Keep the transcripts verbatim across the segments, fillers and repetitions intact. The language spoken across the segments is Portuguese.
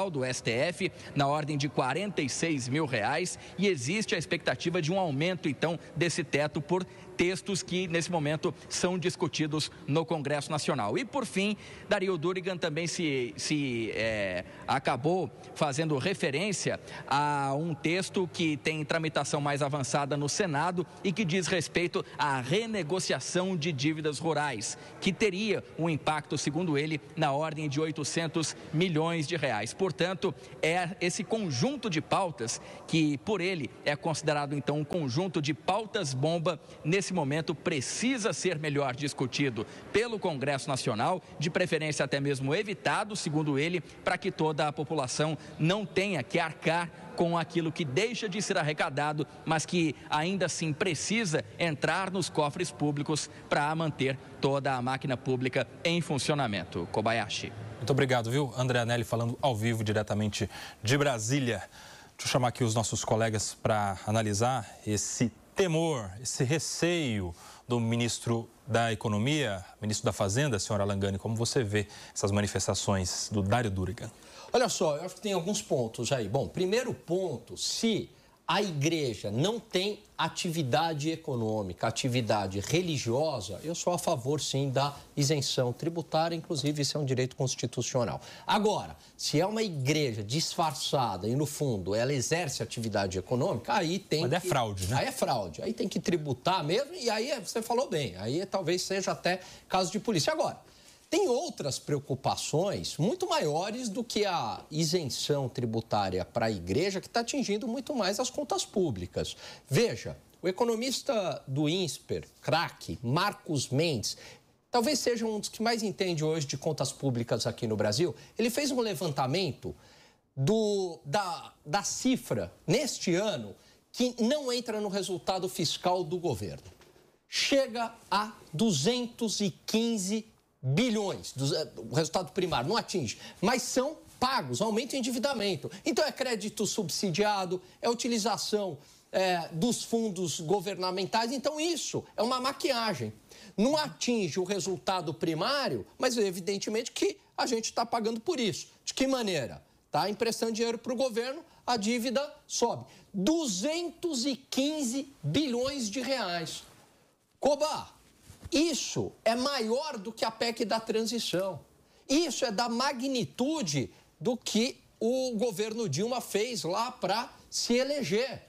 Nacional do S T F na ordem de quarenta e seis mil reais e existe a expectativa de um aumento, então, desse teto por textos que, nesse momento, são discutidos no Congresso Nacional. E, por fim, Dario Durigan também se, se é, acabou fazendo referência a um texto que tem tramitação mais avançada no Senado e que diz respeito à renegociação de dívidas rurais, que teria um impacto, segundo ele, na ordem de oitocentos milhões de reais. Portanto, é esse conjunto de pautas que, por ele, é considerado, então, um conjunto de pautas-bomba, nesse momento precisa ser melhor discutido pelo Congresso Nacional, de preferência até mesmo evitado, segundo ele, para que toda a população não tenha que arcar com aquilo que deixa de ser arrecadado, mas que ainda assim precisa entrar nos cofres públicos para manter toda a máquina pública em funcionamento. Kobayashi. Muito obrigado, viu? André Anelli falando ao vivo diretamente de Brasília. Deixa eu chamar aqui os nossos colegas para analisar esse temor, esse receio do ministro da Economia, ministro da Fazenda, senhor Alan Gani. Como você vê essas manifestações do Dario Durigan? Olha só, eu acho que tem alguns pontos aí. Bom, primeiro ponto, se a igreja não tem atividade econômica, atividade religiosa, eu sou a favor, sim, da isenção tributária, inclusive isso é um direito constitucional. Agora, se é uma igreja disfarçada e, no fundo, ela exerce atividade econômica, aí tem Mas que... é fraude, né? Aí é fraude, aí tem que tributar mesmo, e aí você falou bem, aí talvez seja até caso de polícia. Agora, tem outras preocupações muito maiores do que a isenção tributária para a igreja, que está atingindo muito mais as contas públicas. Veja, o economista do INSPER, craque, Marcos Mendes, talvez seja um dos que mais entende hoje de contas públicas aqui no Brasil. Ele fez um levantamento do, da, da cifra, neste ano, que não entra no resultado fiscal do governo. Chega a duzentos e quinze bilhões, o resultado primário não atinge, mas são pagos, aumenta o endividamento. Então é crédito subsidiado, é utilização é, dos fundos governamentais, então isso é uma maquiagem. Não atinge o resultado primário, mas evidentemente que a gente está pagando por isso. De que maneira? Está emprestando dinheiro para o governo, a dívida sobe. duzentos e quinze bilhões de reais. Koba, isso é maior do que a P E C da transição. Isso é da magnitude do que o governo Dilma fez lá para se eleger.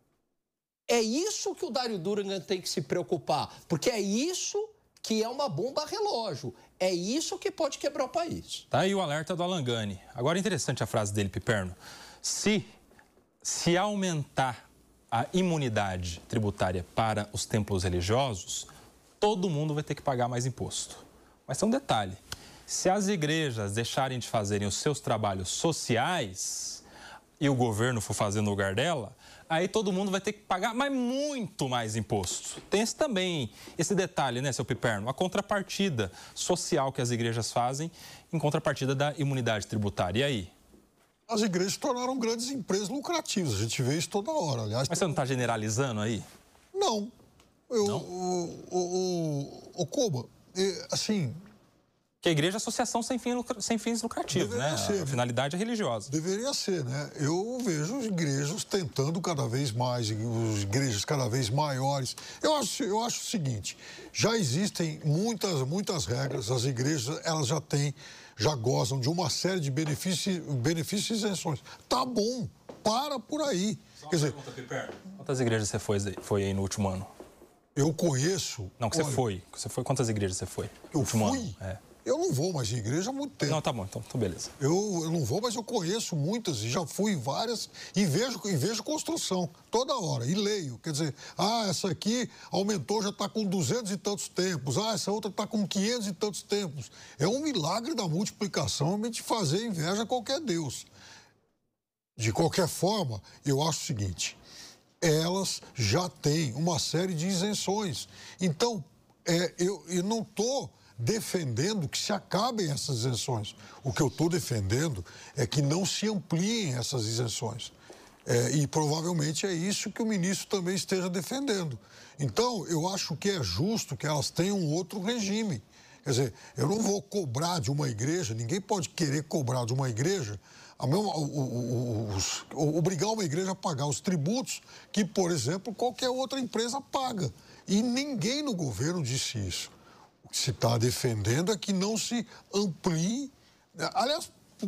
É isso que o Dario Durigan tem que se preocupar, porque é isso que é uma bomba relógio. É isso que pode quebrar o país. Tá aí o alerta do Alan Gani. Agora, interessante a frase dele, Piperno. Se, se aumentar a imunidade tributária para os templos religiosos, todo mundo vai ter que pagar mais imposto. Mas tem um detalhe, se as igrejas deixarem de fazerem os seus trabalhos sociais e o governo for fazer no lugar dela, aí todo mundo vai ter que pagar mas muito mais imposto. Tem esse também, esse detalhe, né, seu Piperno? A contrapartida social que as igrejas fazem em contrapartida da imunidade tributária. E aí? As igrejas tornaram grandes empresas lucrativas, a gente vê isso toda hora. Aliás, mas você não está generalizando aí? Não. Eu, não? O, o, o, o Koba, assim... Que a igreja é associação sem, fim, sem fins lucrativos, né? Ser, a finalidade é religiosa. Deveria ser, né? Eu vejo os igrejas tentando cada vez mais, os igrejas cada vez maiores. Eu acho, eu acho o seguinte, já existem muitas, muitas regras, as igrejas, elas já têm, já gozam de uma série de benefícios, benefícios e isenções. Tá bom, para por aí. Só uma Quer pergunta, dizer, Piperno. Quantas igrejas você foi, foi aí no último ano? Eu conheço... Não, que olha, você foi. Você foi. Quantas igrejas você foi? Eu último fui? Ano? É. Eu não vou mais em igreja há muito tempo. Não, tá bom, então, então beleza. Eu, eu não vou, mas eu conheço muitas e já fui em várias e vejo, e vejo construção toda hora e leio. Quer dizer, ah, essa aqui aumentou, já está com duzentos e tantos tempos. Ah, essa outra está com quinhentos e tantos tempos. É um milagre da multiplicação de fazer inveja a qualquer Deus. De qualquer forma, eu acho o seguinte... elas já têm uma série de isenções. Então, é, eu, eu não estou defendendo que se acabem essas isenções. O que eu estou defendendo é que não se ampliem essas isenções. É, e provavelmente é isso que o ministro também esteja defendendo. Então, eu acho que é justo que elas tenham um outro regime. Quer dizer, eu não vou cobrar de uma igreja, ninguém pode querer cobrar de uma igreja a mesma, o, o, o, obrigar uma igreja a pagar os tributos que, por exemplo, qualquer outra empresa paga. E ninguém no governo disse isso. O que se está defendendo é que não se amplie. Aliás,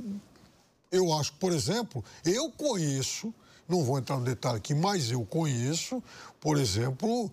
eu acho, por exemplo, eu conheço, não vou entrar no detalhe aqui, mas eu conheço, por exemplo,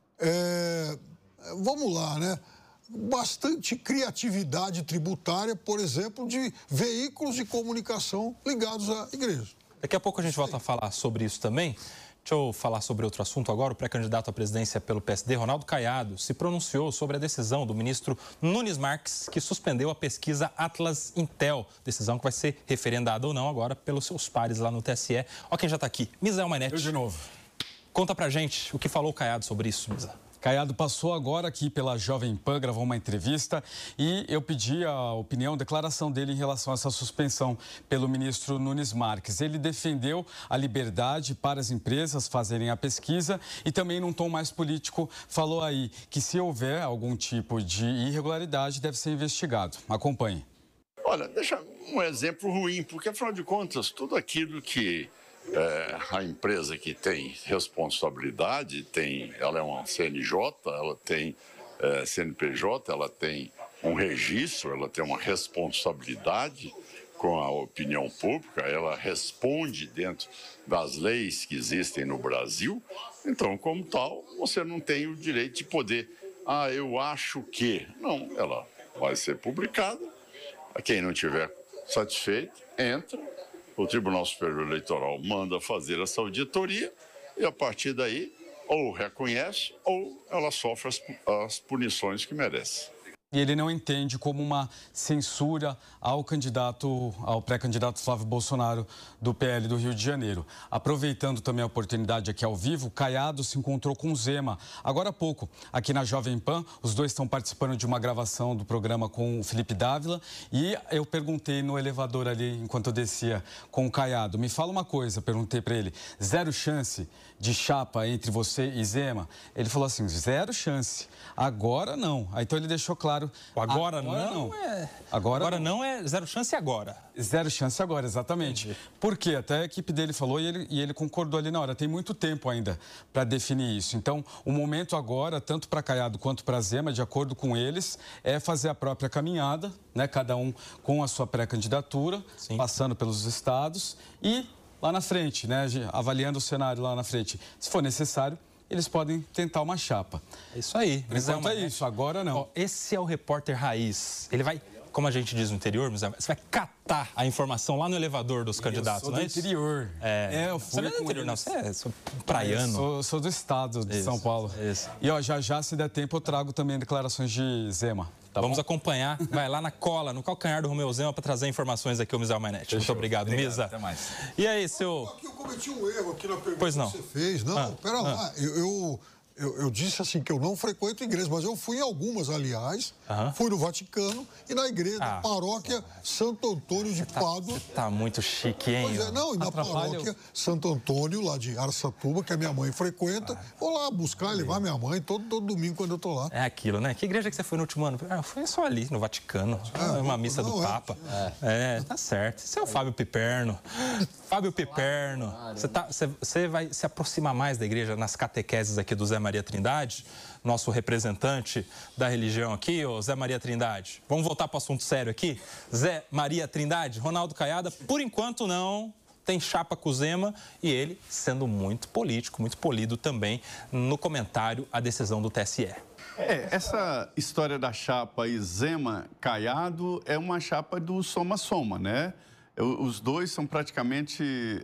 é, vamos lá, né? Bastante criatividade tributária, por exemplo, de veículos de comunicação ligados à igreja. Daqui a pouco a gente volta a falar sobre isso também. Deixa eu falar sobre outro assunto agora. O pré-candidato à presidência pelo P S D, Ronaldo Caiado, se pronunciou sobre a decisão do ministro Nunes Marques, que suspendeu a pesquisa Atlas Intel. Decisão que vai ser referendada ou não agora pelos seus pares lá no T S E. Ó quem já está aqui, Misael Mainetti. Eu de novo. Conta pra gente o que falou o Caiado sobre isso, Misa. Caiado passou agora aqui pela Jovem Pan, gravou uma entrevista e eu pedi a opinião, a declaração dele em relação a essa suspensão pelo ministro Nunes Marques. Ele defendeu a liberdade para as empresas fazerem a pesquisa e também, num tom mais político, falou aí que se houver algum tipo de irregularidade, deve ser investigado. Acompanhe. Olha, deixa um exemplo ruim, porque, afinal de contas, tudo aquilo que É, a empresa que tem responsabilidade, tem, ela é uma C N J, ela tem é, C N P J, ela tem um registro, ela tem uma responsabilidade com a opinião pública, ela responde dentro das leis que existem no Brasil. Então, como tal, você não tem o direito de poder, ah, eu acho que... Não, ela vai ser publicada, quem não estiver satisfeito, entra. O Tribunal Superior Eleitoral manda fazer essa auditoria e, a partir daí, ou reconhece ou ela sofre as, as punições que merece. E ele não entende como uma censura ao candidato, ao pré-candidato Flávio Bolsonaro do P L do Rio de Janeiro. Aproveitando também a oportunidade aqui ao vivo, Caiado se encontrou com Zema agora há pouco, aqui na Jovem Pan. Os dois estão participando de uma gravação do programa com o Felipe Dávila e eu perguntei no elevador ali, enquanto eu descia com o Caiado, me fala uma coisa, perguntei para ele, zero chance de chapa entre você e Zema? Ele falou assim, zero chance, agora não. Aí, então ele deixou claro. Agora, agora não, não é... Agora, agora não é zero chance agora. Zero chance agora, exatamente. Entendi. Porque até a equipe dele falou e ele, e ele concordou ali na hora. Tem muito tempo ainda para definir isso. Então, o momento agora, tanto para Caiado quanto para Zema, de acordo com eles, é fazer a própria caminhada, né? Cada um com a sua pré-candidatura, passando pelos estados e lá na frente, né? Avaliando o cenário lá na frente. Se for necessário, eles podem tentar uma chapa. É isso aí. Mas é, uma... é isso, agora não. Ó, esse é o repórter raiz. Ele vai, como a gente diz no interior, você vai catar a informação lá no elevador dos candidatos, eu sou não é do interior. É, é eu fui você não é do interior, não, você é praiano. É, sou, sou do estado de isso, São Paulo. Isso. E ó, já já, se der tempo, eu trago também declarações de Zema. Tá Vamos bom? acompanhar, vai lá na cola, no calcanhar do Romeu Zema para trazer informações aqui ao Misael Mainetti. Muito obrigado, obrigado, Misa. Até mais. E aí, seu... Aqui eu cometi um erro aqui na pergunta pois não. que você fez. Não, ah, pera ah. lá, eu... eu... Eu, eu disse assim que eu não frequento igrejas, mas eu fui em algumas, aliás. Uhum. Fui no Vaticano e na igreja ah, da paróquia Santo Antônio de Pádua. Você tá, tá muito chique, hein? Pois é, não, e na paróquia Santo Antônio, lá de Araçatuba, que a minha mãe frequenta. Ah, vou lá buscar e levar minha mãe todo, todo domingo quando eu tô lá. É aquilo, né? Que igreja que você foi no último ano? Ah, foi só ali, no Vaticano. É, uma missa não, do é. Papa. É. é, tá certo. Esse é o Fábio Piperno. Fábio Piperno. Você, tá, você, você vai se aproximar mais da igreja nas catequeses aqui do Zé Maria Trindade, nosso representante da religião aqui, ô Zé Maria Trindade. Vamos voltar para o assunto sério aqui? Zé Maria Trindade, Ronaldo Caiado, por enquanto não tem chapa com o Zema e ele sendo muito político, muito polido também no comentário à decisão do T S E. É, essa história da chapa aí, Zema Caiado, é uma chapa do soma-soma, né? Os dois são praticamente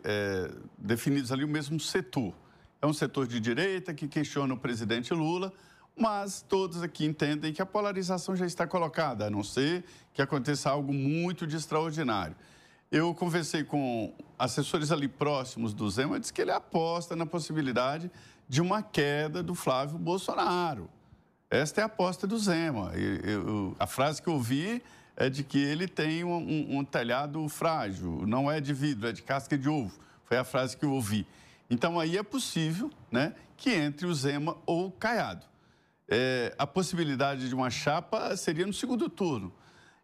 é, definidos ali o mesmo setor. É um setor de direita que questiona o presidente Lula, mas todos aqui entendem que a polarização já está colocada, a não ser que aconteça algo muito de extraordinário. Eu conversei com assessores ali próximos do Zema, disse que ele aposta na possibilidade de uma queda do Flávio Bolsonaro. Esta é a aposta do Zema. Eu, eu, a frase que eu ouvi é de que ele tem um, um, um telhado frágil, não é de vidro, é de casca de ovo. Foi a frase que eu ouvi. Então, aí é possível, né, que entre o Zema ou o Caiado. É, a possibilidade de uma chapa seria no segundo turno.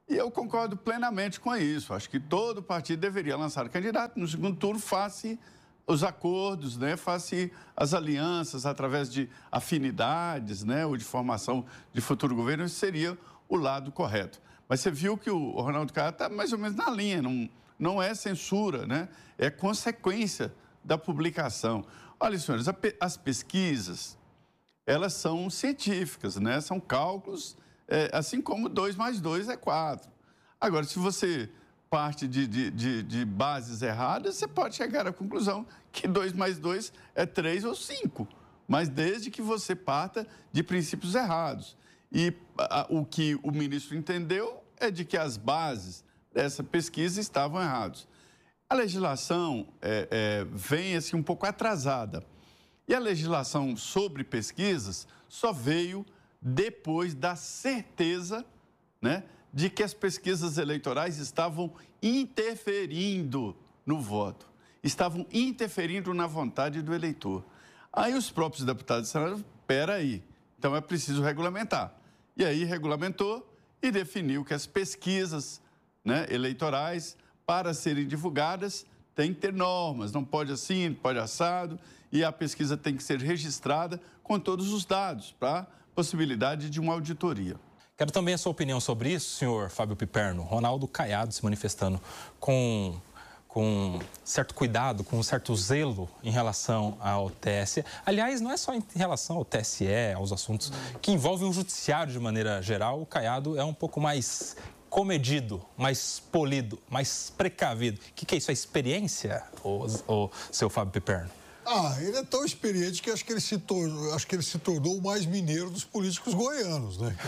E eu concordo plenamente com isso. Acho que todo partido deveria lançar candidato no segundo turno, face os acordos, né, face as alianças através de afinidades, né, ou de formação de futuro governo, isso seria o lado correto. Mas você viu que o Ronaldo Caiado está mais ou menos na linha, não, não é censura, né, é consequência da publicação. Olha, senhores, as pesquisas, elas são científicas, né, são cálculos. É, assim como dois mais dois é quatro. Agora, se você parte de, de, de, de bases erradas, você pode chegar à conclusão que dois mais dois é três ou cinco. Mas desde que você parta de princípios errados. E a, o que o ministro entendeu é de que as bases dessa pesquisa estavam erradas. A legislação é, é, vem assim, um pouco atrasada. E a legislação sobre pesquisas só veio depois da certeza, né, de que as pesquisas eleitorais estavam interferindo no voto, estavam interferindo na vontade do eleitor. Aí os próprios deputados disseram, espera aí, então é preciso regulamentar. E aí regulamentou e definiu que as pesquisas, né, eleitorais, para serem divulgadas, tem que ter normas, não pode assim, não pode assado, e a pesquisa tem que ser registrada com todos os dados, para possibilidade de uma auditoria. Quero também a sua opinião sobre isso, senhor Fábio Piperno. Ronaldo Caiado se manifestando com, com certo cuidado, com certo zelo em relação ao T S E. Aliás, não é só em relação ao T S E, aos assuntos que envolvem o judiciário de maneira geral. O Caiado é um pouco mais comedido, mais polido, mais precavido. O que, que é isso? É experiência, o, o seu Fábio Piperno? Ah, ele é tão experiente que acho que ele se tornou, acho que ele se tornou o mais mineiro dos políticos goianos, né?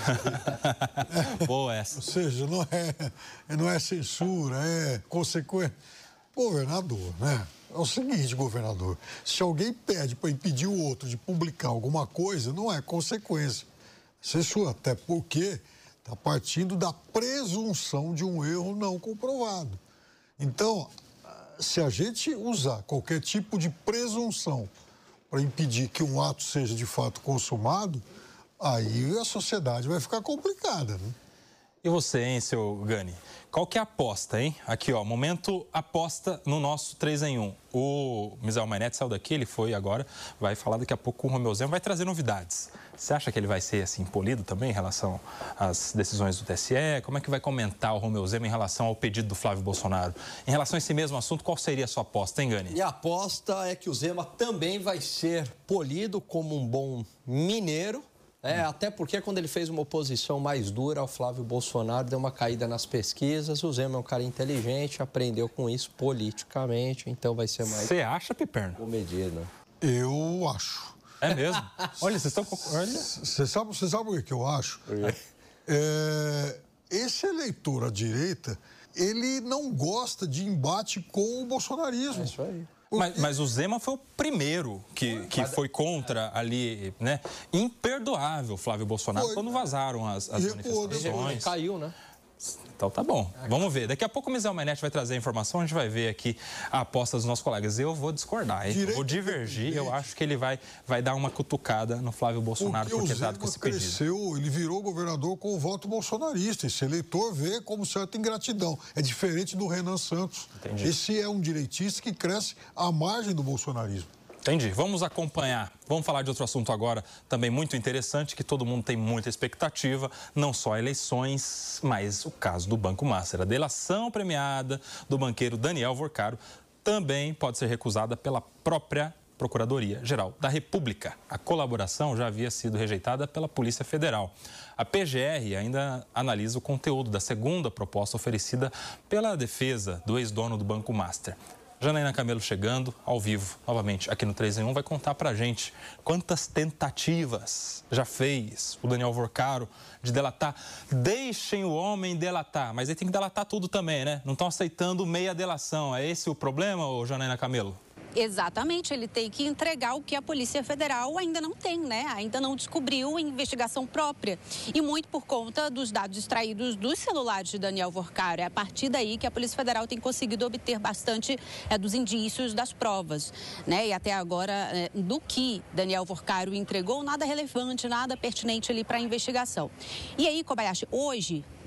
é, Boa essa. Ou seja, não é, não é censura, é consequência. Governador, né? É o seguinte, governador, se alguém pede para impedir o outro de publicar alguma coisa, não é consequência. Censura, até porque está partindo da presunção de um erro não comprovado. Então, se a gente usar qualquer tipo de presunção para impedir que um ato seja de fato consumado, aí a sociedade vai ficar complicada, né? E você, hein, seu Gani? Qual que é a aposta, hein? Aqui, ó, momento aposta no nosso três em um. O Misael Mainetti saiu daqui, ele foi agora, vai falar daqui a pouco com o Romeu Zema, vai trazer novidades. Você acha que ele vai ser, assim, polido também em relação às decisões do T S E? Como é que vai comentar o Romeu Zema em relação ao pedido do Flávio Bolsonaro? Em relação a esse mesmo assunto, qual seria a sua aposta, hein, Gani? E a aposta é que o Zema também vai ser polido como um bom mineiro. É, até porque quando ele fez uma oposição mais dura ao Flávio Bolsonaro, deu uma caída nas pesquisas. O Zema é um cara inteligente, aprendeu com isso politicamente, então vai ser mais... Você acha, Piperno? Comedido. Eu acho. É mesmo? Olha, vocês estão... Você sabe, você sabe o que eu acho? É, esse eleitor à direita, ele não gosta de embate com o bolsonarismo. É isso aí. Mas, mas o Zema foi o primeiro que, que foi contra ali, né? Imperdoável, Flávio Bolsonaro, foi, quando vazaram as, as manifestações. Ele caiu, né? Então tá bom, vamos ver. Daqui a pouco o Misael Mainetti vai trazer a informação, a gente vai ver aqui a aposta dos nossos colegas. Eu vou discordar, hein? Eu vou divergir, eu acho que ele vai, vai dar uma cutucada no Flávio Bolsonaro porque por ter dado com esse pedido. Cresceu, ele virou governador com o voto bolsonarista. Esse eleitor vê como certa ingratidão. É diferente do Renan Santos. Entendi. Esse é um direitista que cresce à margem do bolsonarismo. Entendi. Vamos acompanhar. Vamos falar de outro assunto agora, também muito interessante, que todo mundo tem muita expectativa, não só eleições, mas o caso do Banco Master. A delação premiada do banqueiro Daniel Vorcaro também pode ser recusada pela própria Procuradoria-Geral da República. A colaboração já havia sido rejeitada pela Polícia Federal. A P G R ainda analisa o conteúdo da segunda proposta oferecida pela defesa do ex-dono do Banco Master. Janaína Camelo chegando ao vivo, novamente, aqui no três em um, vai contar pra gente quantas tentativas já fez o Daniel Vorcaro de delatar. Deixem o homem delatar, mas ele tem que delatar tudo também, né? Não estão aceitando meia delação. É esse o problema, ô Janaína Camelo? Exatamente, ele tem que entregar o que a Polícia Federal ainda não tem, né? Ainda não descobriu investigação própria. E muito por conta dos dados extraídos dos celulares de Daniel Vorcaro. É a partir daí que a Polícia Federal tem conseguido obter bastante é, dos indícios das provas, né? E até agora, é, do que Daniel Vorcaro entregou, nada relevante, nada pertinente ali para a investigação. E aí, Kobayashi, hoje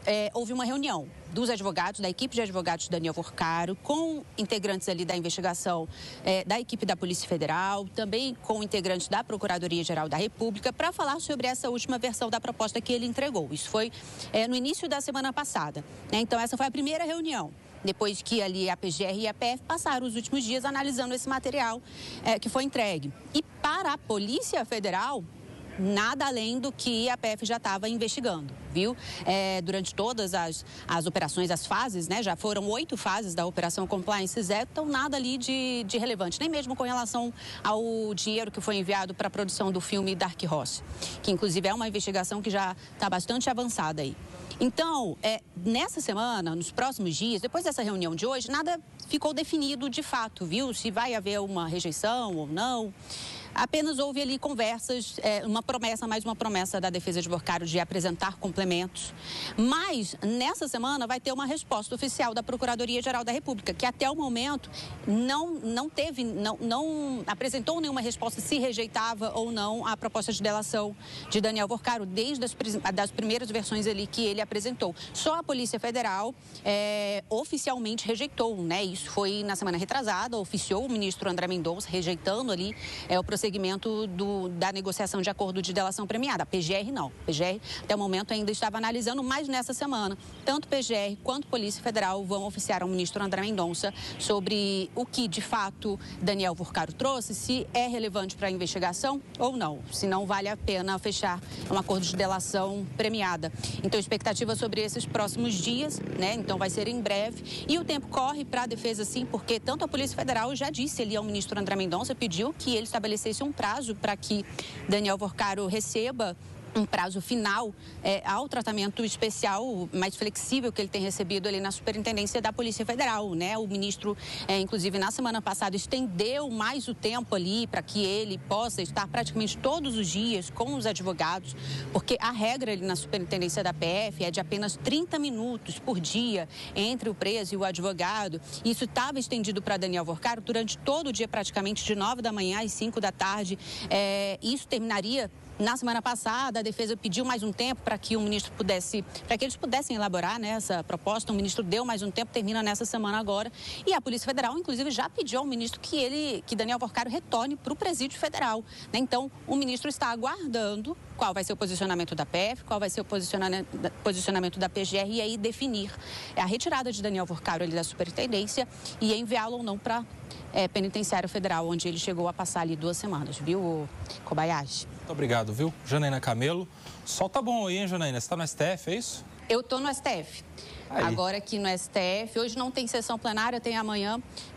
é, houve uma reunião dos advogados, da equipe de advogados de Daniel Vorcaro, com integrantes ali da investigação é, da equipe da Polícia Federal, também com integrantes da Procuradoria-Geral da República, para falar sobre essa última versão da proposta que ele entregou. Isso foi é, no início da semana passada, né? Então, essa foi a primeira reunião. Depois que ali a P G R e a P F passaram os últimos dias analisando esse material é, que foi entregue. E para a Polícia Federal, nada além do que a P F já estava investigando, viu? É, durante todas as, as operações, as fases, né? Já foram oito fases da Operação Compliance Zero, então nada ali de, de relevante, nem mesmo com relação ao dinheiro que foi enviado para a produção do filme Dark Horse, que inclusive é uma investigação que já está bastante avançada aí. Então, é, nessa semana, nos próximos dias, depois dessa reunião de hoje, nada ficou definido de fato, viu? Se vai haver uma rejeição ou não. Apenas houve ali conversas, é, uma promessa, mais uma promessa da defesa de Vorcaro de apresentar complementos. Mas, nessa semana, vai ter uma resposta oficial da Procuradoria-Geral da República, que até o momento não, não teve, não, não apresentou nenhuma resposta se rejeitava ou não a proposta de delação de Daniel Vorcaro, desde as das primeiras versões ali que ele apresentou. Só a Polícia Federal é, oficialmente rejeitou, né? Isso foi na semana retrasada, oficiou o ministro André Mendonça, rejeitando ali é, o prosseguimento do, da negociação de acordo de delação premiada. A P G R não. A P G R, até o momento, ainda estava analisando, mas nessa semana, tanto P G R quanto Polícia Federal vão oficiar ao ministro André Mendonça sobre o que, de fato, Daniel Vorcaro trouxe, se é relevante para a investigação ou não, se não vale a pena fechar um acordo de delação premiada. Então, expectativa sobre esses próximos dias, né? Então, vai ser em breve. E o tempo corre para a defesa, sim, porque tanto a Polícia Federal já disse ali ao ministro André Mendonça, pediu que ele estabelecesse um prazo para que Daniel Vorcaro receba um prazo final é, ao tratamento especial mais flexível que ele tem recebido ali na Superintendência da Polícia Federal, né? O ministro, é, inclusive, na semana passada, estendeu mais o tempo ali para que ele possa estar praticamente todos os dias com os advogados, porque a regra ali na Superintendência da P F é de apenas trinta minutos por dia entre o preso e o advogado. Isso estava estendido para Daniel Vorcaro durante todo o dia, praticamente de nove da manhã às cinco da tarde. É, isso terminaria na semana passada. A defesa pediu mais um tempo para que o ministro pudesse, para que eles pudessem elaborar, né, essa proposta. O ministro deu mais um tempo, termina nessa semana agora. E a Polícia Federal, inclusive, já pediu ao ministro que ele, que Daniel Vorcaro retorne para o presídio federal, né? Então, o ministro está aguardando qual vai ser o posicionamento da P F, qual vai ser o posicionamento, posicionamento da P G R, e aí definir a retirada de Daniel Vorcaro ali da superintendência e enviá-lo ou não para é, penitenciário federal, onde ele chegou a passar ali duas semanas, viu, Kobayashi? Muito obrigado, viu? Janaína Camelo. Sol tá bom aí, hein, Janaína? Você tá no S T F, é isso? Eu estou no S T F. Aí. Agora aqui no S T F. Hoje não tem sessão plenária, tem amanhã,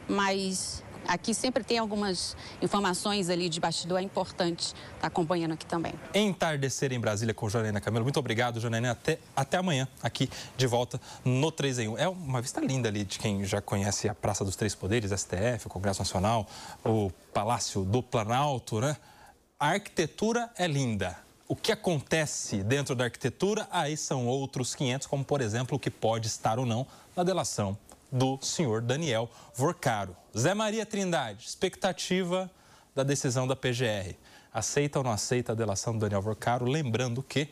mas aqui sempre tem algumas informações ali de bastidor. É importante estar acompanhando aqui também. Entardecer em Brasília com Janaína Camelo. Muito obrigado, Janaína. Até, até amanhã, aqui de volta no três em um. É uma vista linda ali de quem já conhece a Praça dos Três Poderes, S T F, o Congresso Nacional, o Palácio do Planalto, né? A arquitetura é linda. O que acontece dentro da arquitetura, aí são outros quinhentos, como, por exemplo, o que pode estar ou não na delação do senhor Daniel Vorcaro. Zé Maria Trindade, expectativa da decisão da P G R. Aceita ou não aceita a delação do Daniel Vorcaro? Lembrando que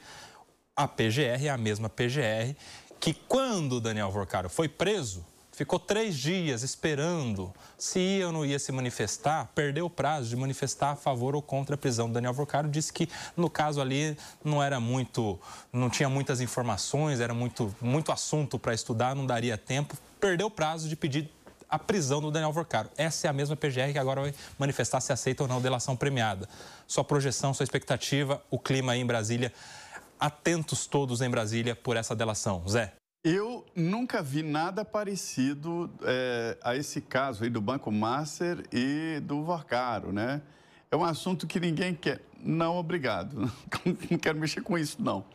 a P G R é a mesma P G R que, quando o Daniel Vorcaro foi preso, ficou três dias esperando se ia ou não ia se manifestar, perdeu o prazo de manifestar a favor ou contra a prisão do Daniel Vorcaro. Disse que, no caso ali, não era muito, não tinha muitas informações, era muito, muito assunto para estudar, não daria tempo. Perdeu o prazo de pedir a prisão do Daniel Vorcaro. Essa é a mesma P G R que agora vai manifestar se aceita ou não a delação premiada. Sua projeção, sua expectativa, o clima aí em Brasília. Atentos todos em Brasília por essa delação. Zé. Eu nunca vi nada parecido é, a esse caso aí do Banco Master e do Vorcaro, né? É um assunto que ninguém quer. Não, obrigado. Não quero mexer com isso, não.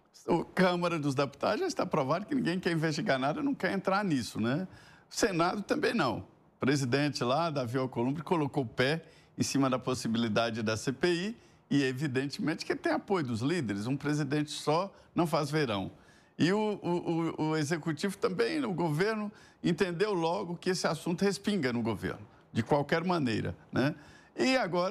A Câmara dos Deputados já está provado que ninguém quer investigar nada, não quer entrar nisso, né? O Senado também não. O presidente lá, Davi Alcolumbre, colocou o pé em cima da possibilidade da C P I e, evidentemente, que tem apoio dos líderes. Um presidente só não faz verão. E o, o, o executivo também, o governo, entendeu logo que esse assunto respinga no governo, de qualquer maneira, né? E agora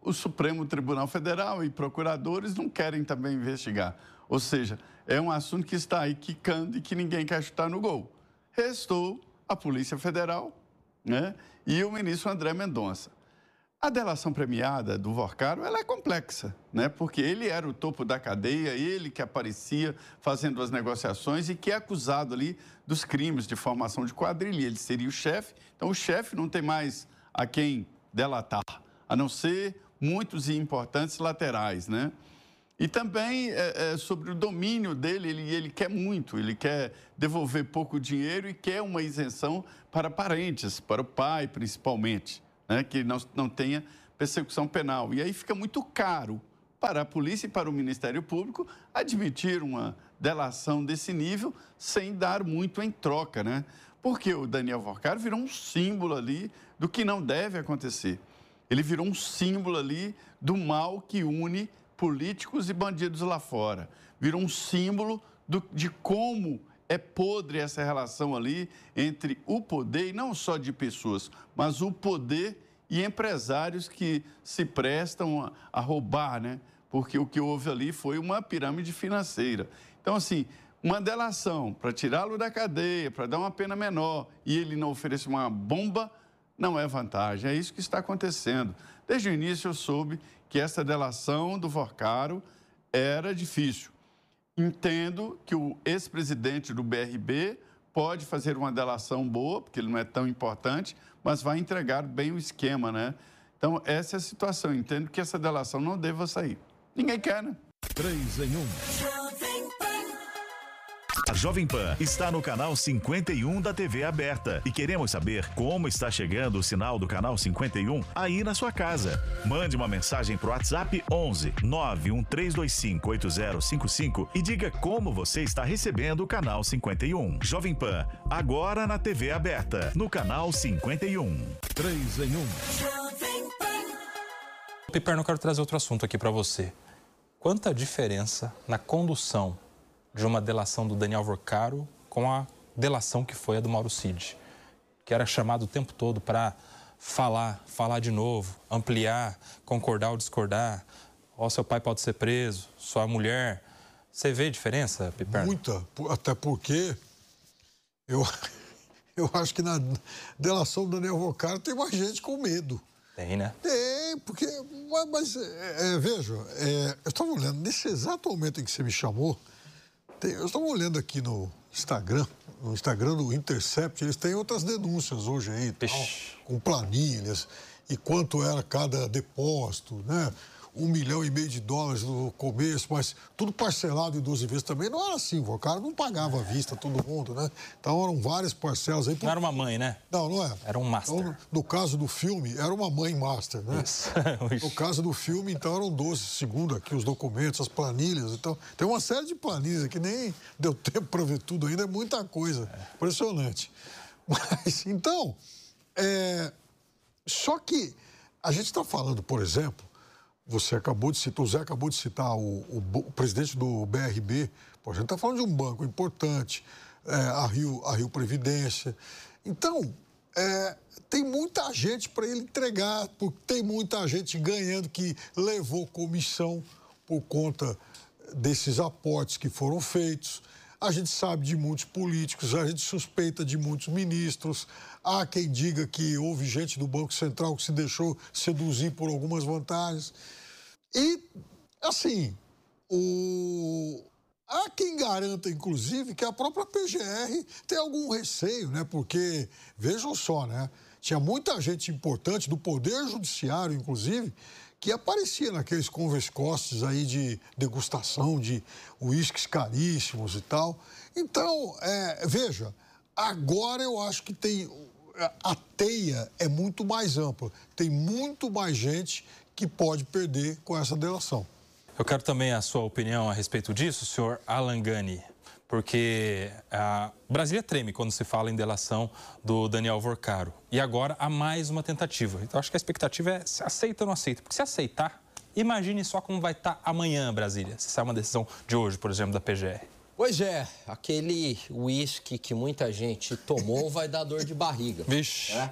o Supremo Tribunal Federal e procuradores não querem também investigar. Ou seja, é um assunto que está aí quicando e que ninguém quer chutar no gol. Restou a Polícia Federal, né, e o ministro André Mendonça. A delação premiada do Vorcaro, ela é complexa, né? Porque ele era o topo da cadeia, ele que aparecia fazendo as negociações e que é acusado ali dos crimes de formação de quadrilha. Ele seria o chefe, então o chefe não tem mais a quem delatar, a não ser muitos e importantes laterais, né? E também é, é, sobre o domínio dele, ele, ele quer muito, ele quer devolver pouco dinheiro e quer uma isenção para parentes, para o pai principalmente. Né, que não, não tenha persecução penal. E aí fica muito caro para a polícia e para o Ministério Público admitir uma delação desse nível sem dar muito em troca, né? Porque o Daniel Vorcaro virou um símbolo ali do que não deve acontecer. Ele virou um símbolo ali do mal que une políticos e bandidos lá fora. Virou um símbolo do, de como é podre essa relação ali entre o poder, e não só de pessoas, mas o poder e empresários que se prestam a, a roubar, né? Porque o que houve ali foi uma pirâmide financeira. Então, assim, uma delação para tirá-lo da cadeia, para dar uma pena menor, e ele não oferecer uma bomba, não é vantagem. É isso que está acontecendo. Desde o início eu soube que essa delação do Vorcaro era difícil. Entendo que o ex-presidente do B R B pode fazer uma delação boa, porque ele não é tão importante, mas vai entregar bem o esquema, né? Então, essa é a situação. Entendo que essa delação não deva sair. Ninguém quer, né? três em um. A Jovem Pan está no canal cinquenta e um da T V aberta e queremos saber como está chegando o sinal do canal cinquenta e um aí na sua casa. Mande uma mensagem pro WhatsApp onze nove um três dois cinco oito zero cinco cinco e diga como você está recebendo o canal cinquenta e um. Jovem Pan, agora na T V aberta, no canal cinquenta e um. três em um. Piperno, eu quero trazer outro assunto aqui para você. Quanta diferença na condução de uma delação do Daniel Vorcaro com a delação que foi a do Mauro Cid, que era chamado o tempo todo para falar, falar de novo, ampliar, concordar ou discordar. Ó, seu pai pode ser preso, sua mulher. Você vê a diferença, Piperno? Muita, até porque eu, eu acho que na delação do Daniel Vorcaro tem mais gente com medo. Tem, né? Tem, porque, mas, é, é, veja, é, eu estava olhando, nesse exato momento em que você me chamou, tem, eu estava olhando aqui no Instagram, no Instagram do Intercept, eles têm outras denúncias hoje aí, tal, com planilhas, e quanto era cada depósito, né? Um milhão e meio de dólares no começo, mas tudo parcelado em doze vezes também. Não era assim, o cara não pagava à vista todo mundo, né? Então eram várias parcelas aí. Por... Não era uma mãe, né? Não, não era. Era um master. Então, no caso do filme, era uma mãe master, né? Isso. No caso do filme, então, eram doze, segundo aqui os documentos, as planilhas. Então, tem uma série de planilhas aqui, nem deu tempo para ver tudo ainda, é muita coisa. É. Impressionante. Mas, então, é... só que a gente está falando, por exemplo, você acabou de citar, o Zé acabou de citar o, o, o presidente do B R B. Pô, a gente está falando de um banco importante, é, a, Rio, a Rio Previdência. Então, é, tem muita gente para ele entregar, porque tem muita gente ganhando que levou comissão por conta desses aportes que foram feitos. A gente sabe de muitos políticos, a gente suspeita de muitos ministros. Há quem diga que houve gente do Banco Central que se deixou seduzir por algumas vantagens. E, assim, o... há quem garanta, inclusive, que a própria P G R tem algum receio, né? Porque, vejam só, né? Tinha muita gente importante do Poder Judiciário, inclusive, que aparecia naqueles converscostes aí de degustação de uísques caríssimos e tal. Então, é, veja, agora eu acho que tem... a teia é muito mais ampla. Tem muito mais gente que pode perder com essa delação. Eu quero também a sua opinião a respeito disso, senhor Alan Gani, porque a Brasília treme quando se fala em delação do Daniel Vorcaro. E agora há mais uma tentativa. Então, acho que a expectativa é se aceita ou não aceita. Porque se aceitar, imagine só como vai estar amanhã Brasília, se sair uma decisão de hoje, por exemplo, da P G R. Pois é, aquele uísque que muita gente tomou vai dar dor de barriga. Vixe. Né?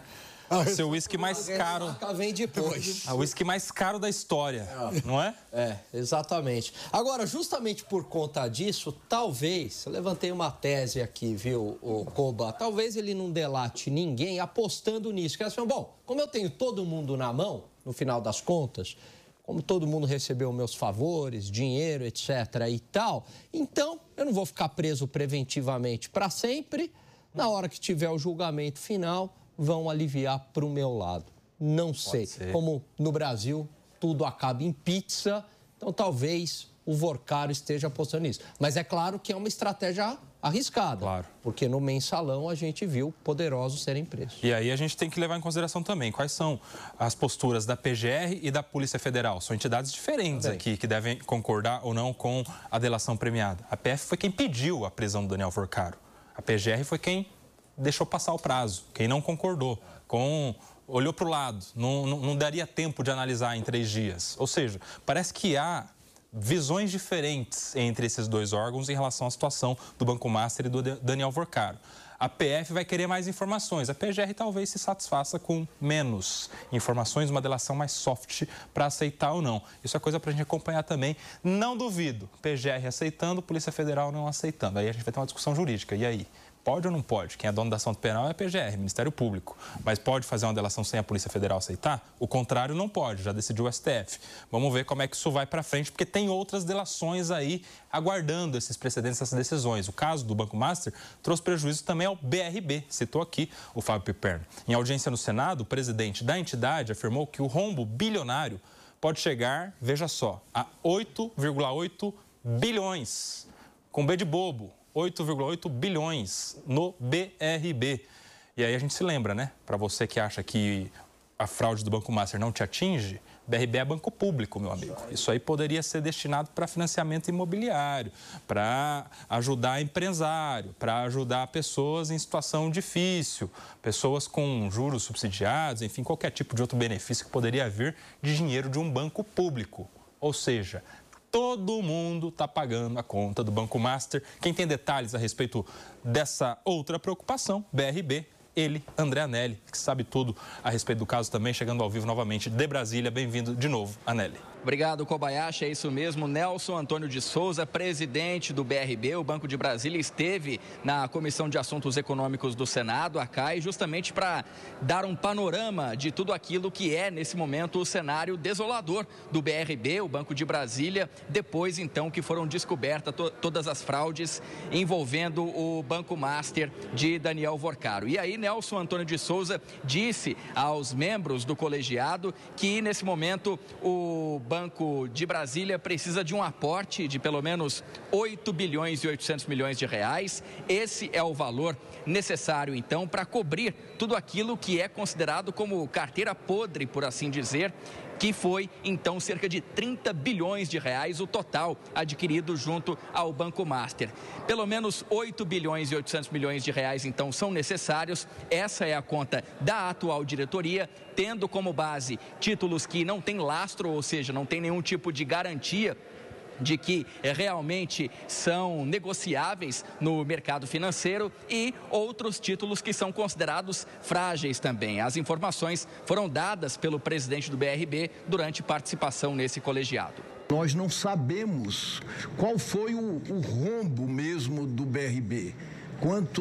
Seu uísque mais caro. Vem depois. O uísque mais caro da história, não é? É, exatamente. Agora, justamente por conta disso, talvez, eu levantei uma tese aqui, viu, o Koba, talvez ele não delate ninguém apostando nisso. Que é assim, bom, como eu tenho todo mundo na mão, no final das contas, como todo mundo recebeu meus favores, dinheiro, etc e tal, então eu não vou ficar preso preventivamente para sempre. Na hora que tiver o julgamento final, vão aliviar para o meu lado. Não sei. Como no Brasil tudo acaba em pizza, então talvez o Vorcaro esteja apostando nisso. Mas é claro que é uma estratégia arriscada, claro. Porque no mensalão a gente viu poderosos serem presos. E aí a gente tem que levar em consideração também quais são as posturas da P G R e da Polícia Federal. São entidades diferentes também aqui que devem concordar ou não com a delação premiada. A P F foi quem pediu a prisão do Daniel Vorcaro. A P G R foi quem deixou passar o prazo, quem não concordou, com... olhou para o lado, não, não, não daria tempo de analisar em três dias. Ou seja, parece que há visões diferentes entre esses dois órgãos em relação à situação do Banco Master e do Daniel Vorcaro. A P F vai querer mais informações, a P G R talvez se satisfaça com menos informações, uma delação mais soft para aceitar ou não. Isso é coisa para a gente acompanhar também. Não duvido, P G R aceitando, Polícia Federal não aceitando. Aí a gente vai ter uma discussão jurídica, e aí? Pode ou não pode? Quem é dono da ação penal é a P G R, Ministério Público. Mas pode fazer uma delação sem a Polícia Federal aceitar? O contrário não pode, já decidiu o S T F. Vamos ver como é que isso vai para frente, porque tem outras delações aí aguardando esses precedentes, essas decisões. O caso do Banco Master trouxe prejuízo também ao B R B, citou aqui o Fábio Piperno. Em audiência no Senado, o presidente da entidade afirmou que o rombo bilionário pode chegar, veja só, a oito vírgula oito bilhões, com B de bobo. oito vírgula oito bilhões no B R B. E aí a gente se lembra, né? Para você que acha que a fraude do Banco Master não te atinge, B R B é banco público, meu amigo. Isso aí poderia ser destinado para financiamento imobiliário, para ajudar empresário, para ajudar pessoas em situação difícil, pessoas com juros subsidiados, enfim, qualquer tipo de outro benefício que poderia vir de dinheiro de um banco público. Ou seja, todo mundo está pagando a conta do Banco Master. Quem tem detalhes a respeito dessa outra preocupação, B R B, ele, André Anelli, que sabe tudo a respeito do caso também, chegando ao vivo novamente de Brasília. Bem-vindo de novo, Anelli. Obrigado, Kobayashi. É isso mesmo. Nelson Antônio de Souza, presidente do B R B, o Banco de Brasília, esteve na Comissão de Assuntos Econômicos do Senado, a C A I, justamente para dar um panorama de tudo aquilo que é, nesse momento, o cenário desolador do B R B, o Banco de Brasília, depois, então, que foram descobertas to todas as fraudes envolvendo o Banco Master de Daniel Vorcaro. E aí, Nelson Antônio de Souza disse aos membros do colegiado que, nesse momento, o Banco de Brasília precisa de um aporte de pelo menos oito bilhões e oitocentos milhões de reais. Esse é o valor necessário, então, para cobrir tudo aquilo que é considerado como carteira podre, por assim dizer, que foi, então, cerca de trinta bilhões de reais o total adquirido junto ao Banco Master. Pelo menos oito bilhões e oitocentos milhões de reais, então, são necessários. Essa é a conta da atual diretoria, tendo como base títulos que não têm lastro, ou seja, não tem nenhum tipo de garantia de que realmente são negociáveis no mercado financeiro e outros títulos que são considerados frágeis também. As informações foram dadas pelo presidente do B R B durante participação nesse colegiado. Nós não sabemos qual foi o, o rombo mesmo do B R B, quanto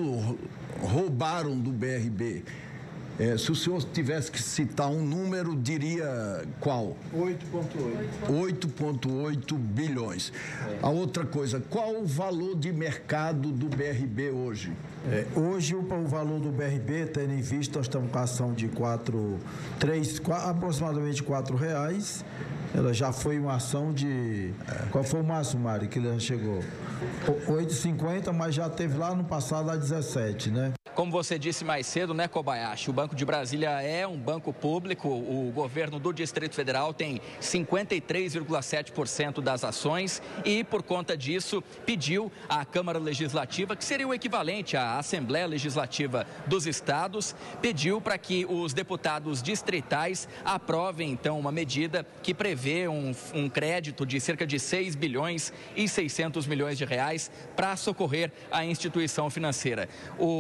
roubaram do B R B. É, se o senhor tivesse que citar um número, diria qual? oito vírgula oito. oito vírgula oito bilhões. A outra coisa, qual o valor de mercado do B R B hoje? É, hoje o, o valor do B R B, tendo em vista, nós estamos com a ação de quatro, três, quatro, aproximadamente quatro reais. Ela já foi uma ação de... Qual foi o máximo, Mari, que ele já chegou? oito reais e cinquenta, mas já teve lá no passado a dezessete, né? Como você disse mais cedo, né, Kobayashi, o Banco de Brasília é um banco público, o governo do Distrito Federal tem cinquenta e três vírgula sete por cento das ações e, por conta disso, pediu à Câmara Legislativa, que seria o equivalente à Assembleia Legislativa dos Estados, pediu para que os deputados distritais aprovem, então, uma medida que prevê um, um crédito de cerca de seis bilhões e seiscentos milhões de reais para socorrer a instituição financeira. O presidente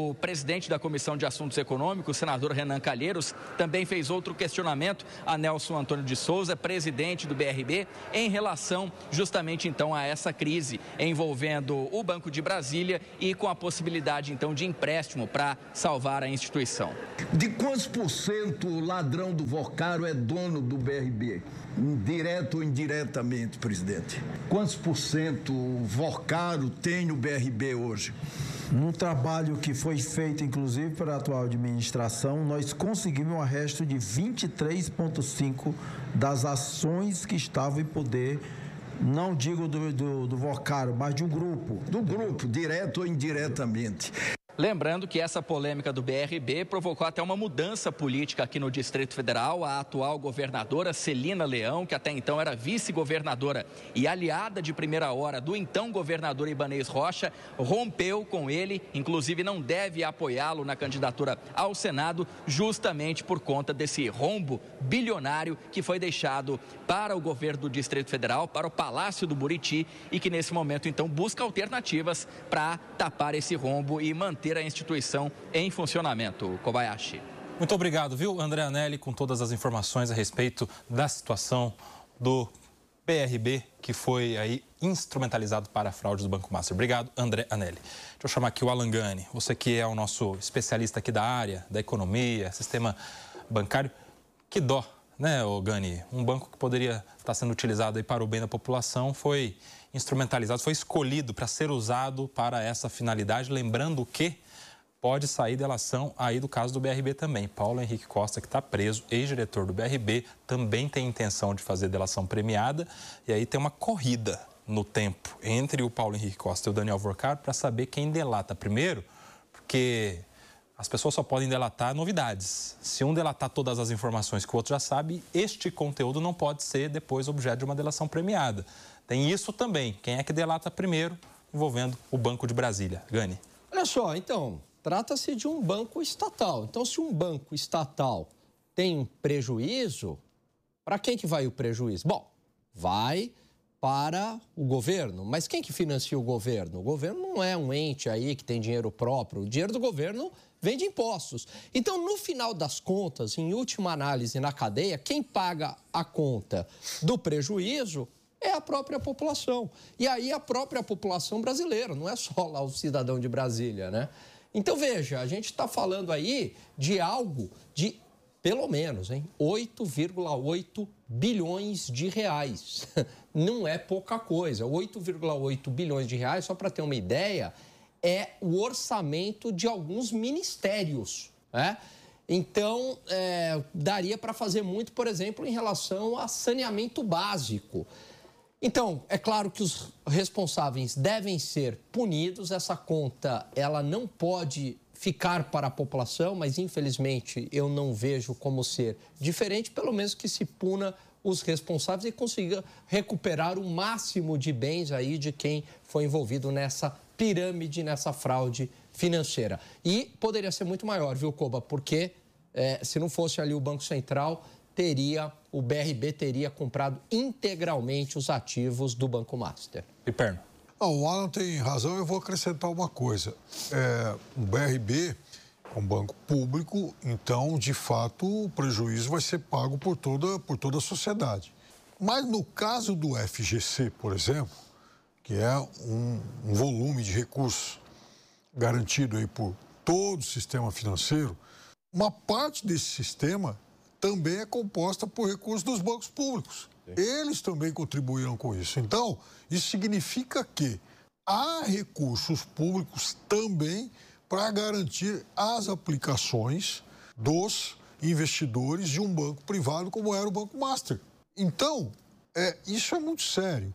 presidente da Comissão de Assuntos Econômicos, senador Renan Calheiros, também fez outro questionamento a Nelson Antônio de Souza, presidente do B R B, em relação justamente então a essa crise envolvendo o Banco de Brasília e com a possibilidade então de empréstimo para salvar a instituição. De quantos por cento o ladrão do Vocaro é dono do B R B? Direto ou indiretamente, presidente? Quantos por cento o Vocaro tem no B R B hoje? Num trabalho que foi feito, inclusive, pela atual administração, nós conseguimos um arresto de vinte e três vírgula cinco por cento das ações que estavam em poder, não digo do, do, do Vocaro, mas de um grupo. Do grupo, direto ou indiretamente. Lembrando que essa polêmica do B R B provocou até uma mudança política aqui no Distrito Federal. A atual governadora Celina Leão, que até então era vice-governadora e aliada de primeira hora do então governador Ibanez Rocha, rompeu com ele, inclusive não deve apoiá-lo na candidatura ao Senado, justamente por conta desse rombo bilionário que foi deixado para o governo do Distrito Federal, para o Palácio do Buriti, e que nesse momento então busca alternativas para tapar esse rombo e manter a instituição em funcionamento. Kobayashi. Muito obrigado, viu, André Anelli, com todas as informações a respeito da situação do B R B, que foi aí instrumentalizado para a fraude do Banco Master. Obrigado, André Anelli. Deixa eu chamar aqui o Alan Gani, você que é o nosso especialista aqui da área, da economia, sistema bancário. Que dó, né, ô Gani? Um banco que poderia estar sendo utilizado aí para o bem da população foi instrumentalizado, foi escolhido para ser usado para essa finalidade, lembrando que pode sair delação aí do caso do B R B também. Paulo Henrique Costa, que está preso, ex-diretor do B R B, também tem intenção de fazer delação premiada, e aí tem uma corrida no tempo entre o Paulo Henrique Costa e o Daniel Vocaro para saber quem delata primeiro, porque as pessoas só podem delatar novidades. Se um delatar todas as informações que o outro já sabe, este conteúdo não pode ser depois objeto de uma delação premiada. Tem isso também. Quem é que delata primeiro, envolvendo o Banco de Brasília? Gani. Olha só, então, trata-se de um banco estatal. Então, se um banco estatal tem um prejuízo, para quem que vai o prejuízo? Bom, vai para o governo. Mas quem que financia o governo? O governo não é um ente aí que tem dinheiro próprio. O dinheiro do governo vem de impostos. Então, no final das contas, em última análise na cadeia, quem paga a conta do prejuízo é a própria população. E aí a própria população brasileira, não é só lá o cidadão de Brasília, né? Então, veja, a gente está falando aí de algo de, pelo menos, hein, oito vírgula oito bilhões de reais. Não é pouca coisa. oito vírgula oito bilhões de reais, só para ter uma ideia, é o orçamento de alguns ministérios, né? Então, é, daria para fazer muito, por exemplo, em relação a saneamento básico. Então, é claro que os responsáveis devem ser punidos. Essa conta, ela não pode ficar para a população, mas, infelizmente, eu não vejo como ser diferente, pelo menos que se puna os responsáveis e consiga recuperar o máximo de bens aí de quem foi envolvido nessa pirâmide, nessa fraude financeira. E poderia ser muito maior, viu, Koba? Porque é, se não fosse ali o Banco Central, teria, o B R B teria comprado integralmente os ativos do Banco Master. E perna? Ah, o Alan tem razão, eu vou acrescentar uma coisa. É, o B R B é um banco público, então, de fato, o prejuízo vai ser pago por toda, por toda a sociedade. Mas no caso do F G C, por exemplo, que é um, um volume de recursos garantido aí por todo o sistema financeiro, uma parte desse sistema também é composta por recursos dos bancos públicos. Eles também contribuíram com isso. Então, isso significa que há recursos públicos também para garantir as aplicações dos investidores de um banco privado como era o Banco Master. Então, é, isso é muito sério.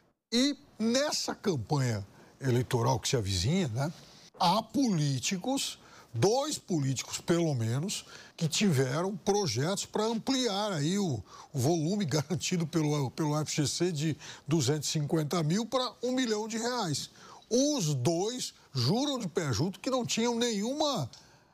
E nessa campanha eleitoral que se avizinha, né, há políticos, dois políticos pelo menos, que tiveram projetos para ampliar aí o, o volume garantido pelo, pelo F G C de duzentos e cinquenta mil para um milhão de reais. Os dois juram de pé junto que não tinham nenhuma...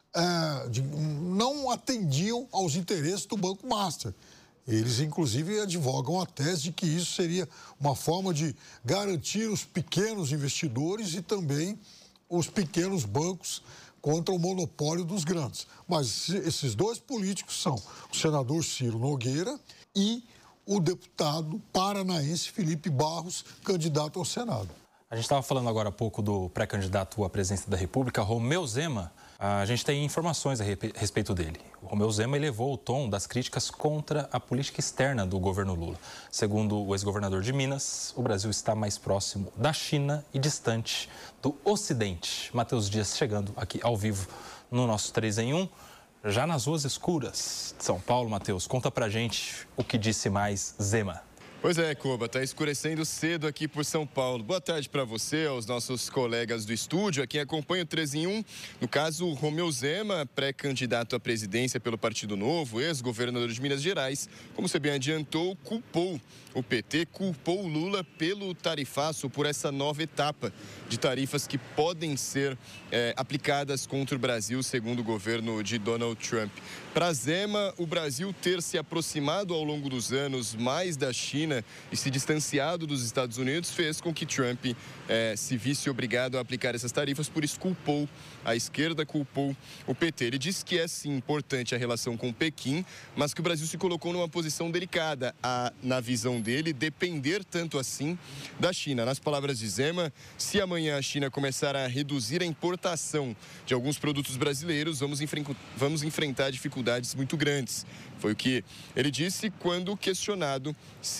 É, de, não atendiam aos interesses do Banco Master. Eles, inclusive, advogam a tese de que isso seria uma forma de garantir os pequenos investidores e também os pequenos bancos contra o monopólio dos grandes. Mas esses dois políticos são o senador Ciro Nogueira e o deputado paranaense Felipe Barros, candidato ao Senado. A gente estava falando agora há pouco do pré-candidato à presidência da República, Romeu Zema. A gente tem informações a respeito dele. O Romeu Zema elevou o tom das críticas contra a política externa do governo Lula. Segundo o ex-governador de Minas, o Brasil está mais próximo da China e distante do Ocidente. Matheus Dias chegando aqui ao vivo no nosso três em um, já nas ruas escuras de São Paulo. Matheus, conta pra gente o que disse mais Zema. Pois é, Koba, está escurecendo cedo aqui por São Paulo. Boa tarde para você, aos nossos colegas do estúdio, a quem acompanha o três em um. No caso, Romeu Zema, pré-candidato à presidência pelo Partido Novo, ex-governador de Minas Gerais, como você bem adiantou, culpou o P T, culpou o Lula pelo tarifaço, por essa nova etapa de tarifas que podem ser é, aplicadas contra o Brasil, segundo o governo de Donald Trump. Para Zema, o Brasil ter se aproximado ao longo dos anos mais da China e se distanciado dos Estados Unidos fez com que Trump eh, se visse obrigado a aplicar essas tarifas, por isso culpou a esquerda, culpou o P T. Ele disse que é sim importante a relação com Pequim, mas que o Brasil se colocou numa posição delicada a, na visão dele, depender tanto assim da China. Nas palavras de Zema, se amanhã a China começar a reduzir a importação de alguns produtos brasileiros, vamos, enfren- vamos enfrentar dificuldades muito grandes. Foi o que ele disse quando questionado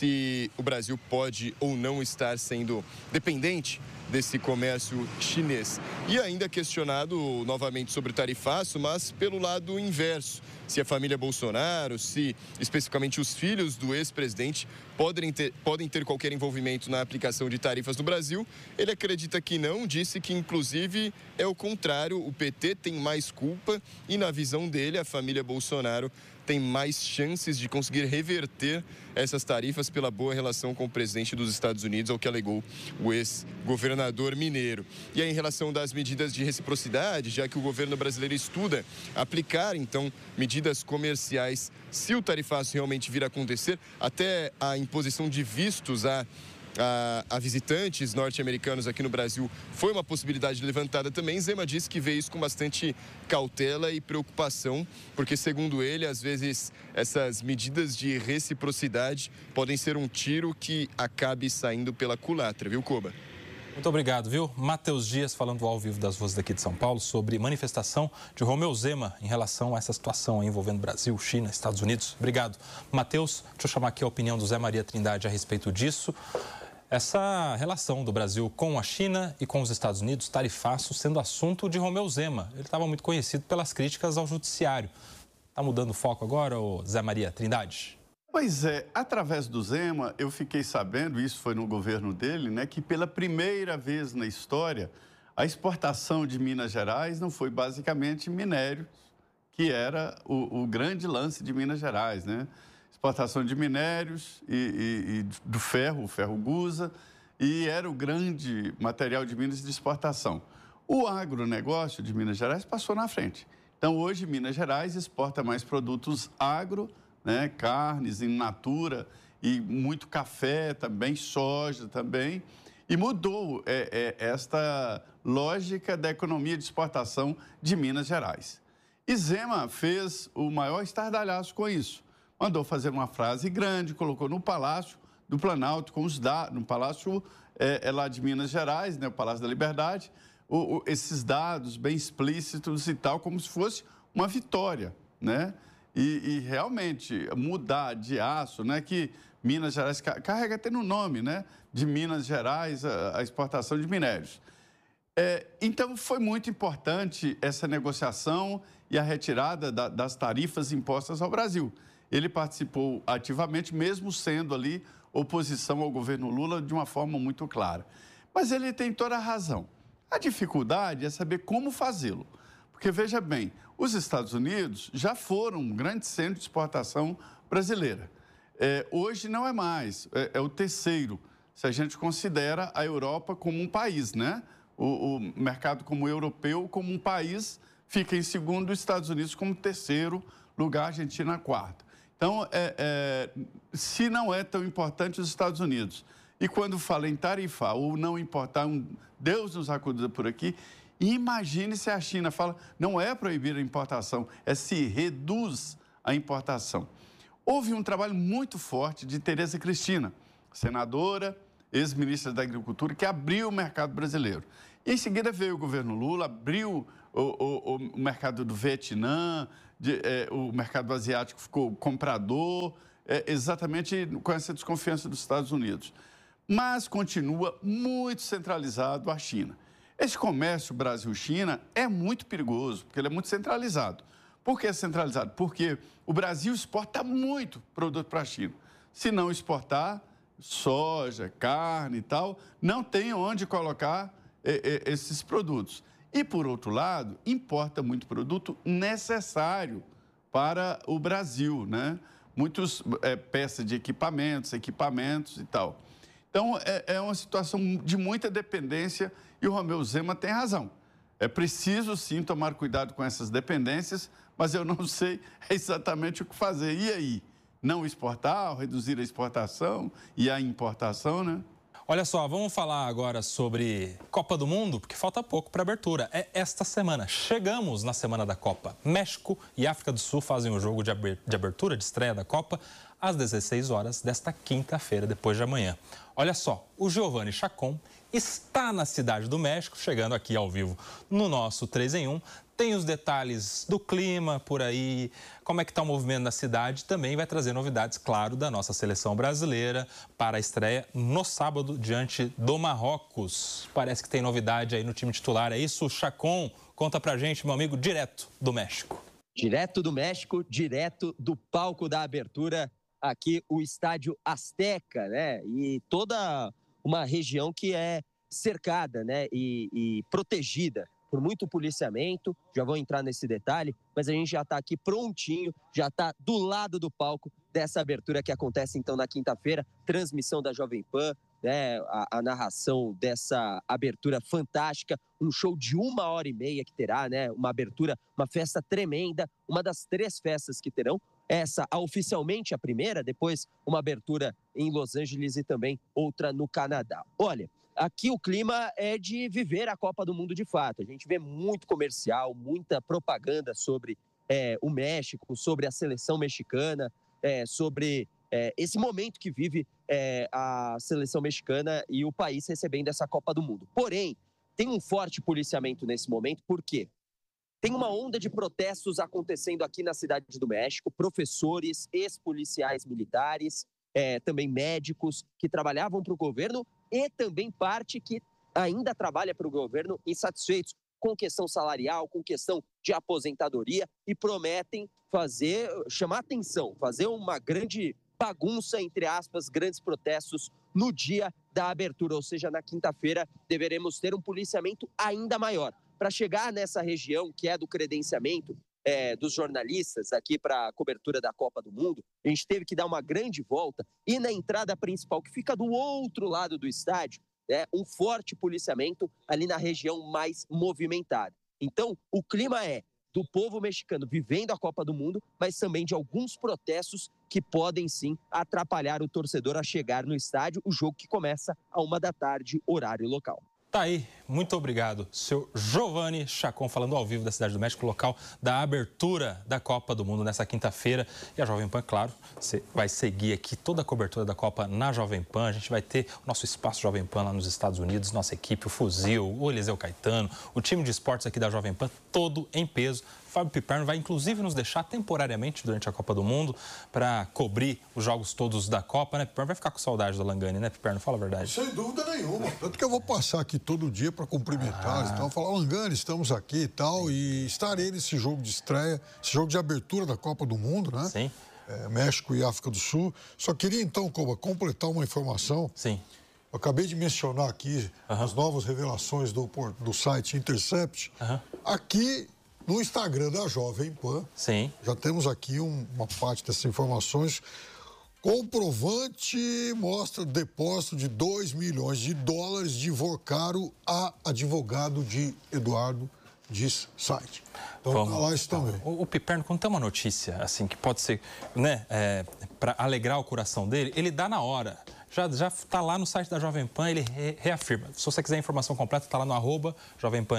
se o Brasil pode ou não estar sendo dependente desse comércio chinês. E ainda questionado novamente sobre o tarifaço, mas pelo lado inverso. Se a família Bolsonaro, se especificamente os filhos do ex-presidente podem ter, podem ter qualquer envolvimento na aplicação de tarifas no Brasil, ele acredita que não, disse que inclusive é o contrário, o P T tem mais culpa e na visão dele a família Bolsonaro tem mais chances de conseguir reverter essas tarifas pela boa relação com o presidente dos Estados Unidos, ao que alegou o ex-governador mineiro. E aí, em relação das medidas de reciprocidade, já que o governo brasileiro estuda aplicar, então, medidas comerciais, se o tarifaço realmente vir a acontecer, até a imposição de vistos a A, a visitantes norte-americanos aqui no Brasil foi uma possibilidade levantada também. Zema disse que vê isso com bastante cautela e preocupação, porque, segundo ele, às vezes essas medidas de reciprocidade podem ser um tiro que acabe saindo pela culatra, viu, Koba? Muito obrigado, viu? Matheus Dias falando ao vivo das ruas daqui de São Paulo sobre manifestação de Romeu Zema em relação a essa situação envolvendo Brasil, China, Estados Unidos. Obrigado, Matheus. Deixa eu chamar aqui a opinião do Zé Maria Trindade a respeito disso. Essa relação do Brasil com a China e com os Estados Unidos, tarifaço, sendo assunto de Romeu Zema. Ele estava muito conhecido pelas críticas ao judiciário. Está mudando o foco agora, ô Zé Maria Trindade? Pois é, através do Zema, eu fiquei sabendo, isso foi no governo dele, né, que pela primeira vez na história, a exportação de Minas Gerais não foi basicamente minério, que era o, o grande lance de Minas Gerais, né? Exportação de minérios e, e, e do ferro, o ferro gusa, e era o grande material de Minas de exportação. O agronegócio de Minas Gerais passou na frente. Então, hoje, Minas Gerais exporta mais produtos agro, né, carnes in natura e muito café também, soja também. E mudou é, é, esta lógica da economia de exportação de Minas Gerais. E Zema fez o maior estardalhaço com isso. Mandou fazer uma frase grande, colocou no Palácio do Planalto, com os dados, no Palácio é, é lá de Minas Gerais, né, o Palácio da Liberdade, o, o, esses dados bem explícitos e tal, como se fosse uma vitória, né? E, e realmente mudar de aço, né, que Minas Gerais carrega até no nome, né, de Minas Gerais, a, a exportação de minérios. É, então, foi muito importante essa negociação e a retirada da, das tarifas impostas ao Brasil. Ele participou ativamente, mesmo sendo ali oposição ao governo Lula de uma forma muito clara. Mas ele tem toda a razão. A dificuldade é saber como fazê-lo. Porque, veja bem, os Estados Unidos já foram um grande centro de exportação brasileira. É, hoje não é mais, é, é o terceiro, se a gente considera a Europa como um país, né? O, o mercado como europeu, como um país, fica em segundo, os Estados Unidos como terceiro lugar, a Argentina quarto. Então, é, é, se não é tão importante os Estados Unidos, e quando fala em tarifar ou não importar, um, Deus nos acuda por aqui, E imagine se a China fala, não é proibir a importação, é se reduz a importação. Houve um trabalho muito forte de Tereza Cristina, senadora, ex-ministra da Agricultura, que abriu o mercado brasileiro. E em seguida veio o governo Lula, abriu o, o, o mercado do Vietnã, de, é, o mercado asiático ficou comprador, é, exatamente com essa desconfiança dos Estados Unidos. Mas continua muito centralizado a China. Esse comércio Brasil-China é muito perigoso, porque ele é muito centralizado. Por que é centralizado? Porque o Brasil exporta muito produto para a China. Se não exportar soja, carne e tal, não tem onde colocar eh, eh, esses produtos. E, por outro lado, importa muito produto necessário para o Brasil, né? Muitas eh, peças de equipamentos, equipamentos e tal. Então, é, é uma situação de muita dependência e o Romeu Zema tem razão. É preciso, sim, tomar cuidado com essas dependências, mas eu não sei exatamente o que fazer. E aí? Não exportar, reduzir a exportação e a importação, né? Olha só, vamos falar agora sobre Copa do Mundo, porque falta pouco para a abertura. É esta semana. Chegamos na semana da Copa. México e África do Sul fazem o jogo de abertura, de estreia da Copa, às dezesseis horas desta quinta-feira, depois de amanhã. Olha só, o Giovanni Chacon está na Cidade do México, chegando aqui ao vivo no nosso três em um. Tem os detalhes do clima por aí, como é que está o movimento na cidade. Também vai trazer novidades, claro, da nossa seleção brasileira para a estreia no sábado diante do Marrocos. Parece que tem novidade aí no time titular. É isso, Chacon? Conta pra gente, meu amigo, direto do México. Direto do México, direto do palco da abertura, aqui o Estádio Azteca, né? E toda uma região que é cercada, né? E, e protegida por muito policiamento, já vou entrar nesse detalhe, mas a gente já está aqui prontinho, já está do lado do palco dessa abertura que acontece então na quinta-feira, transmissão da Jovem Pan, né, a, a narração dessa abertura fantástica, um show de uma hora e meia que terá, né, uma abertura, uma festa tremenda, uma das três festas que terão, essa oficialmente a primeira, depois uma abertura em Los Angeles e também outra no Canadá. Olha, aqui o clima é de viver a Copa do Mundo de fato. A gente vê muito comercial, muita propaganda sobre é, o México, sobre a seleção mexicana, é, sobre é, esse momento que vive é, a seleção mexicana e o país recebendo essa Copa do Mundo. Porém, tem um forte policiamento nesse momento, por quê? Tem uma onda de protestos acontecendo aqui na Cidade do México, professores, ex-policiais militares, é, também médicos que trabalhavam para o governo e também parte que ainda trabalha para o governo insatisfeitos com questão salarial, com questão de aposentadoria e prometem fazer, chamar atenção, fazer uma grande bagunça, entre aspas, grandes protestos no dia da abertura, ou seja, na quinta-feira deveremos ter um policiamento ainda maior. Para chegar nessa região que é do credenciamento é, dos jornalistas aqui para a cobertura da Copa do Mundo, a gente teve que dar uma grande volta e na entrada principal, que fica do outro lado do estádio, é um forte policiamento ali na região mais movimentada. Então, o clima é do povo mexicano vivendo a Copa do Mundo, mas também de alguns protestos que podem sim atrapalhar o torcedor a chegar no estádio, o jogo que começa a uma da tarde, horário local. Tá aí, muito obrigado, seu Giovanni Chacon, falando ao vivo da Cidade do México, local da abertura da Copa do Mundo nessa quinta-feira. E a Jovem Pan, claro, vai seguir aqui toda a cobertura da Copa na Jovem Pan. A gente vai ter o nosso espaço Jovem Pan lá nos Estados Unidos, nossa equipe, o Fuzil, o Eliseu Caetano, o time de esportes aqui da Jovem Pan, todo em peso. Fábio Piperno vai, inclusive, nos deixar temporariamente durante a Copa do Mundo para cobrir os jogos todos da Copa, né, Piperno? Vai ficar com saudade do Langani, né, Piperno? Fala a verdade. Sem dúvida nenhuma. Tanto que eu vou passar aqui todo dia para cumprimentar ah. e tal, falar, Langani, estamos aqui e tal, e estarei nesse jogo de estreia, esse jogo de abertura da Copa do Mundo, né? Sim. É, México e África do Sul. Só queria, então, Coba, completar uma informação. Sim. Eu acabei de mencionar aqui uhum. as novas revelações do, do site Intercept. Uhum. Aqui no Instagram da Jovem Pan, Sim. já temos aqui um, uma parte dessas informações. Comprovante mostra depósito de dois milhões de dólares de Vorcaro a advogado de Eduardo, diz site. Então, Vamos, tá lá isso também. O, o Piperno, quando tem uma notícia assim que pode ser, né, é, para alegrar o coração dele, ele dá na hora. Já já está lá no site da Jovem Pan, ele re, reafirma. Se você quiser a informação completa, está lá no arroba Jovem Pan